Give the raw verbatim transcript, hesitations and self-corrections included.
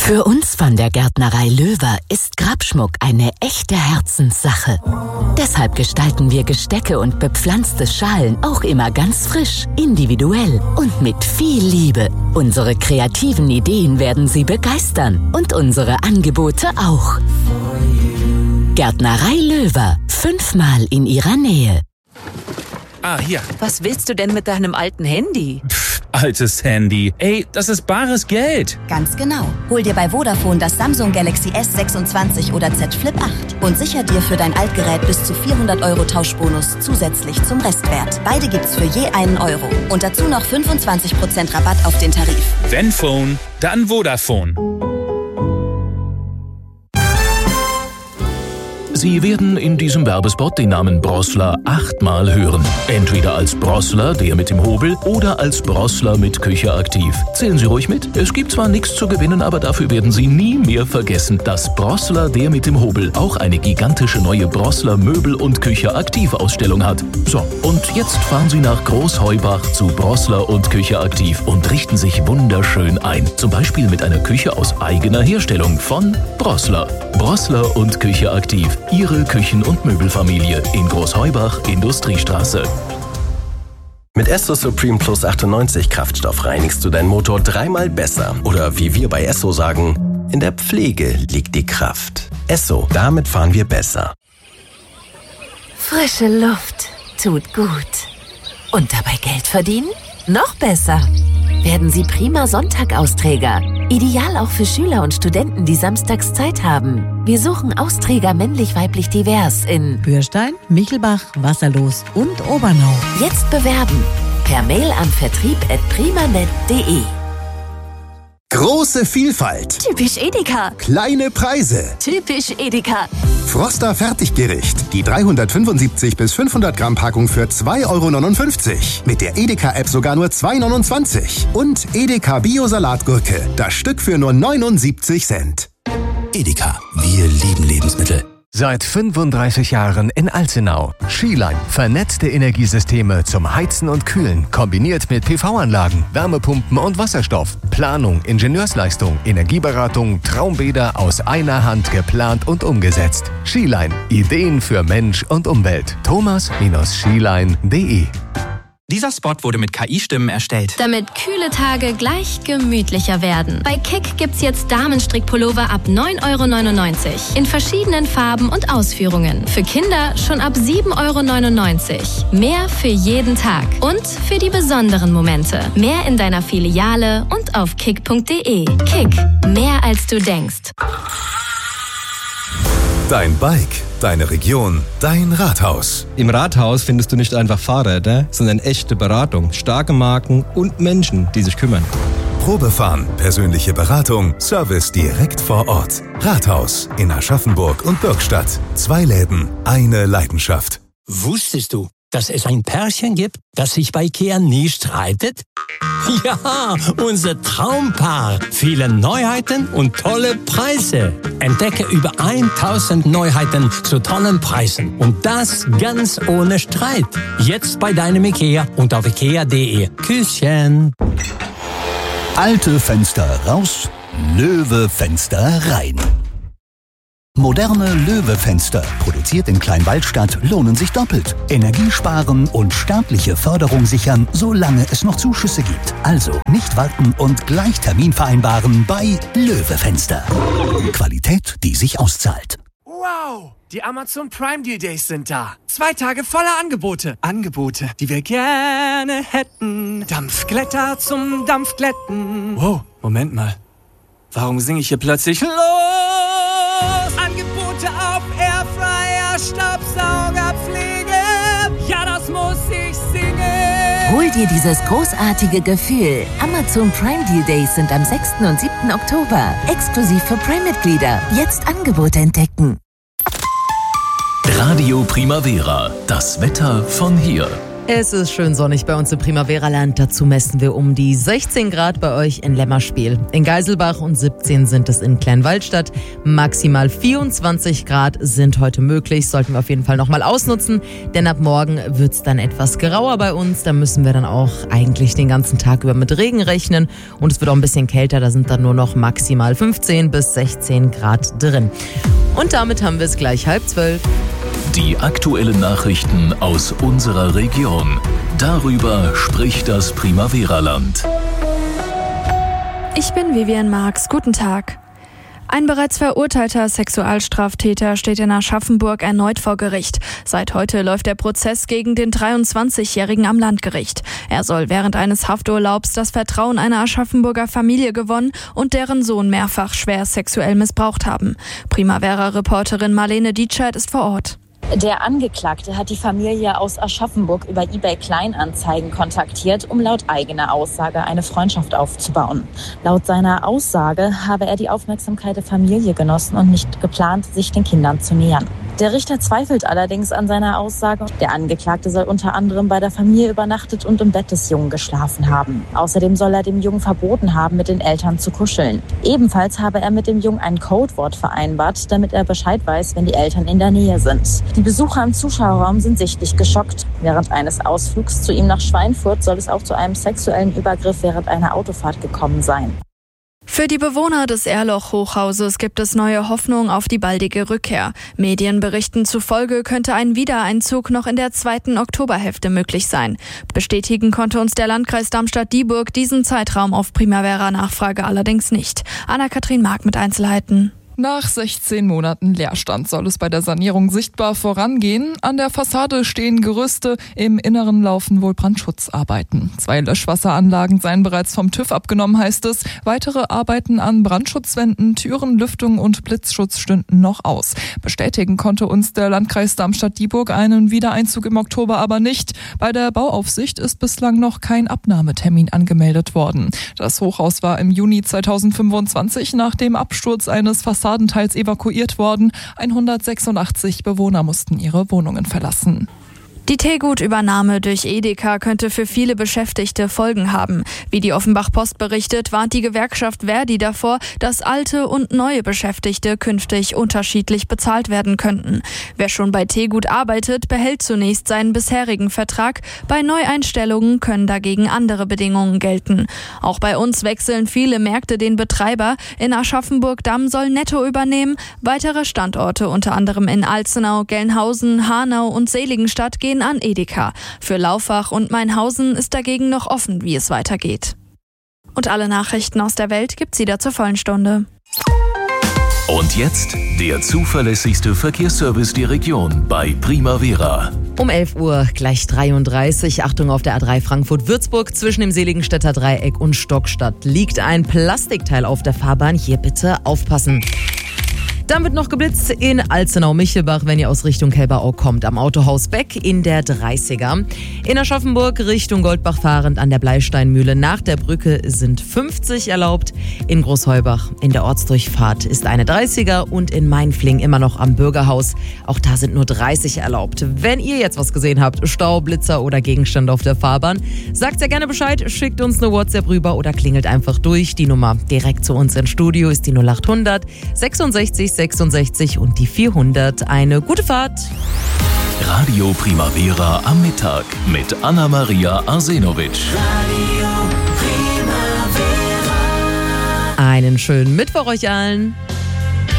Für uns von der Gärtnerei Löwer ist Grabschmuck eine echte Herzenssache. Deshalb gestalten wir Gestecke und bepflanzte Schalen auch immer ganz frisch, individuell und mit viel Liebe. Unsere kreativen Ideen werden Sie begeistern und unsere Angebote auch. Gärtnerei Löwer, fünfmal in Ihrer Nähe. Ah, hier. Was willst du denn mit deinem alten Handy? Pff, altes Handy. Ey, das ist bares Geld. Ganz genau. Hol dir bei Vodafone das Samsung Galaxy S sechsundzwanzig oder Z Flip acht und sicher dir für dein Altgerät bis zu vierhundert Euro Tauschbonus zusätzlich zum Restwert. Beide gibt's für je einen Euro. Und dazu noch fünfundzwanzig Prozent Rabatt auf den Tarif. Wenn Phone, dann Vodafone. Sie werden in diesem Werbespot den Namen Brossler achtmal hören. Entweder als Brossler, der mit dem Hobel, oder als Brossler mit Küche aktiv. Zählen Sie ruhig mit. Es gibt zwar nichts zu gewinnen, aber dafür werden Sie nie mehr vergessen, dass Brossler, der mit dem Hobel, auch eine gigantische neue Brossler Möbel- und Küche aktiv Ausstellung hat. So, und jetzt fahren Sie nach Großheubach zu Brossler und Küche aktiv und richten sich wunderschön ein. Zum Beispiel mit einer Küche aus eigener Herstellung von Brossler. Brossler und Küche aktiv. Ihre Küchen- und Möbelfamilie in Großheubach, Industriestraße. Mit Esso Supreme Plus achtundneunzig Kraftstoff reinigst du deinen Motor dreimal besser. Oder wie wir bei Esso sagen, in der Pflege liegt die Kraft. Esso, damit fahren wir besser. Frische Luft tut gut. Und dabei Geld verdienen? Noch besser. Werden Sie prima Sonntag-Austräger. Ideal auch für Schüler und Studenten, die samstags Zeit haben. Wir suchen Austräger männlich-weiblich divers in Bürstein, Michelbach, Wasserlos und Obernau. Jetzt bewerben. Per Mail an vertrieb at primanet punkt de. Große Vielfalt. Typisch Edeka. Kleine Preise. Typisch Edeka. Froster Fertiggericht. Die dreihundertfünfundsiebzig bis fünfhundert Gramm Packung für zwei Euro neunundfünfzig. Mit der Edeka-App sogar nur zwei Euro neunundzwanzig. Und Edeka Bio-Salatgurke. Das Stück für nur neunundsiebzig Cent. Edeka. Wir lieben Lebensmittel. Seit fünfunddreißig Jahren in Alzenau. Skiline. Vernetzte Energiesysteme zum Heizen und Kühlen. Kombiniert mit P V-Anlagen, Wärmepumpen und Wasserstoff. Planung, Ingenieursleistung, Energieberatung, Traumbäder aus einer Hand geplant und umgesetzt. Skiline. Ideen für Mensch und Umwelt. thomas skiline punkt de. Dieser Spot wurde mit K I-Stimmen erstellt. Damit kühle Tage gleich gemütlicher werden. Bei Kick gibt's jetzt Damenstrickpullover ab neun Euro neunundneunzig. In verschiedenen Farben und Ausführungen. Für Kinder schon ab sieben Euro neunundneunzig. Mehr für jeden Tag. Und für die besonderen Momente. Mehr in deiner Filiale und auf kick punkt de. Kick. Mehr als du denkst. Dein Bike, deine Region, dein Rathaus. Im Rathaus findest du nicht einfach Fahrräder, sondern echte Beratung, starke Marken und Menschen, die sich kümmern. Probefahren, persönliche Beratung, Service direkt vor Ort. Rathaus in Aschaffenburg und Birkstadt. Zwei Läden, eine Leidenschaft. Wusstest du, dass es ein Pärchen gibt, das sich bei IKEA nie streitet? Ja, unser Traumpaar. Viele Neuheiten und tolle Preise. Entdecke über tausend Neuheiten zu tollen Preisen. Und das ganz ohne Streit. Jetzt bei deinem IKEA und auf ikea punkt de. Küsschen. Alte Fenster raus, Löwe-Fenster rein. Moderne Löwe-Fenster, produziert in Kleinwaldstadt, lohnen sich doppelt. Energie sparen und staatliche Förderung sichern, solange es noch Zuschüsse gibt. Also nicht warten und gleich Termin vereinbaren bei Löwe-Fenster. Qualität, die sich auszahlt. Wow, die Amazon Prime Deal Days sind da. Zwei Tage voller Angebote. Angebote, die wir gerne hätten. Dampfglätter zum Dampfglätten. Wow, Moment mal. Warum singe ich hier plötzlich los? Angebote auf Airfryer, Staubsauger, Pflege. Ja, das muss ich singen. Hol dir dieses großartige Gefühl. Amazon Prime Deal Days sind am sechsten und siebten Oktober. Exklusiv für Prime-Mitglieder. Jetzt Angebote entdecken. Radio Primavera. Das Wetter von hier. Es ist schön sonnig bei uns im Primavera-Land. Dazu messen wir um die sechzehn Grad bei euch in Lämmerspiel. In Geiselbach und siebzehn sind es in Kleinwaldstadt. Maximal vierundzwanzig Grad sind heute möglich. Sollten wir auf jeden Fall nochmal ausnutzen. Denn ab morgen wird es dann etwas grauer bei uns. Da müssen wir dann auch eigentlich den ganzen Tag über mit Regen rechnen. Und es wird auch ein bisschen kälter. Da sind dann nur noch maximal fünfzehn bis sechzehn Grad drin. Und damit haben wir es gleich halb zwölf. Die aktuellen Nachrichten aus unserer Region. Darüber spricht das Primavera-Land. Ich bin Vivian Marx. Guten Tag. Ein bereits verurteilter Sexualstraftäter steht in Aschaffenburg erneut vor Gericht. Seit heute läuft der Prozess gegen den dreiundzwanzigjährigen am Landgericht. Er soll während eines Hafturlaubs das Vertrauen einer Aschaffenburger Familie gewonnen und deren Sohn mehrfach schwer sexuell missbraucht haben. Primavera-Reporterin Marlene Dietscheid ist vor Ort. Der Angeklagte hat die Familie aus Aschaffenburg über eBay Kleinanzeigen kontaktiert, um laut eigener Aussage eine Freundschaft aufzubauen. Laut seiner Aussage habe er die Aufmerksamkeit der Familie genossen und nicht geplant, sich den Kindern zu nähern. Der Richter zweifelt allerdings an seiner Aussage. Der Angeklagte soll unter anderem bei der Familie übernachtet und im Bett des Jungen geschlafen haben. Außerdem soll er dem Jungen verboten haben, mit den Eltern zu kuscheln. Ebenfalls habe er mit dem Jungen ein Codewort vereinbart, damit er Bescheid weiß, wenn die Eltern in der Nähe sind. Die Besucher im Zuschauerraum sind sichtlich geschockt. Während eines Ausflugs zu ihm nach Schweinfurt soll es auch zu einem sexuellen Übergriff während einer Autofahrt gekommen sein. Für die Bewohner des Erloch-Hochhauses gibt es neue Hoffnung auf die baldige Rückkehr. Medienberichten zufolge könnte ein Wiedereinzug noch in der zweiten Oktoberhälfte möglich sein. Bestätigen konnte uns der Landkreis Darmstadt-Dieburg diesen Zeitraum auf Primavera-Nachfrage allerdings nicht. Anna-Kathrin Mark mit Einzelheiten. Nach sechzehn Monaten Leerstand soll es bei der Sanierung sichtbar vorangehen. An der Fassade stehen Gerüste, im Inneren laufen wohl Brandschutzarbeiten. Zwei Löschwasseranlagen seien bereits vom TÜV abgenommen, heißt es. Weitere Arbeiten an Brandschutzwänden, Türen, Lüftung und Blitzschutz stünden noch aus. Bestätigen konnte uns der Landkreis Darmstadt-Dieburg einen Wiedereinzug im Oktober aber nicht. Bei der Bauaufsicht ist bislang noch kein Abnahmetermin angemeldet worden. Das Hochhaus war im Juni zweitausendfünfundzwanzig nach dem Absturz eines Fassadenteils evakuiert worden. hundertsechsundachtzig Bewohner mussten ihre Wohnungen verlassen. Die Tegut-Übernahme durch Edeka könnte für viele Beschäftigte Folgen haben. Wie die Offenbach Post berichtet, warnt die Gewerkschaft Verdi davor, dass alte und neue Beschäftigte künftig unterschiedlich bezahlt werden könnten. Wer schon bei Tegut arbeitet, behält zunächst seinen bisherigen Vertrag. Bei Neueinstellungen können dagegen andere Bedingungen gelten. Auch bei uns wechseln viele Märkte den Betreiber. In Aschaffenburg-Damm soll Netto übernehmen. Weitere Standorte, unter anderem in Alzenau, Gelnhausen, Hanau und Seligenstadt, gehen an Edeka. Für Laufach und Mainhausen ist dagegen noch offen, wie es weitergeht. Und alle Nachrichten aus der Welt gibt's wieder zur vollen Stunde. Und jetzt der zuverlässigste Verkehrsservice der Region bei Primavera. Um elf Uhr gleich dreiunddreißig. Achtung, auf der A drei Frankfurt-Würzburg zwischen dem Seligenstädter Dreieck und Stockstadt liegt ein Plastikteil auf der Fahrbahn. Hier bitte aufpassen. Dann wird noch geblitzt in Alzenau-Michelbach, wenn ihr aus Richtung Kelberau kommt, am Autohaus Beck in der dreißiger. In Aschaffenburg Richtung Goldbach fahrend an der Bleisteinmühle nach der Brücke sind fünfzig erlaubt. In Großheubach in der Ortsdurchfahrt ist eine dreißiger und in Mainfling immer noch am Bürgerhaus. Auch da sind nur dreißig erlaubt. Wenn ihr jetzt was gesehen habt, Stau, Blitzer oder Gegenstand auf der Fahrbahn, sagt sehr gerne Bescheid, schickt uns eine WhatsApp rüber oder klingelt einfach durch. Die Nummer direkt zu uns ins Studio ist die null acht hundert sechsundsechzig sechsundsechzig und die vierhundert. Eine gute Fahrt. Radio Primavera am Mittag mit Anna-Maria Arsenovic. Einen schönen Mittwoch euch allen.